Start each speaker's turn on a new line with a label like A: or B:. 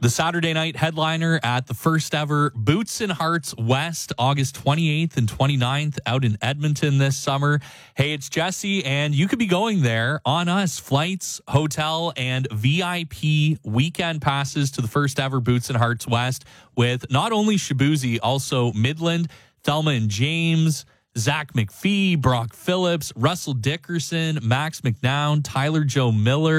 A: The Saturday night headliner at the first ever Boots and Hearts West, August 28th and 29th out in Edmonton this summer. Hey, it's Jesse, and you could be going there on us. Flights, hotel, and VIP weekend passes to the first ever Boots and Hearts West with not only Shabuzi, also Midland, Thelma and James, Zach McPhee, Brock Phillips, Russell Dickerson, Max McNown, Tyler Joe Miller,